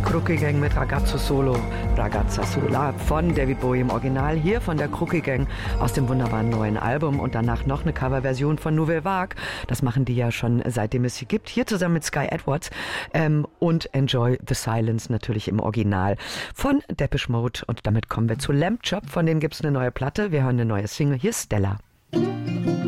Crookie Gang mit Ragazzo Solo, Ragazza Sola von David Bowie im Original, hier von der Crookie Gang aus dem wunderbaren neuen Album und danach noch eine Coverversion von Nouvelle Vague. Das machen die ja schon seitdem es sie gibt, hier zusammen mit Sky Edwards und Enjoy the Silence natürlich im Original von Depeche Mode. Und damit kommen wir zu Lamb Chop, von denen gibt es eine neue Platte, wir hören eine neue Single, hier ist Stella.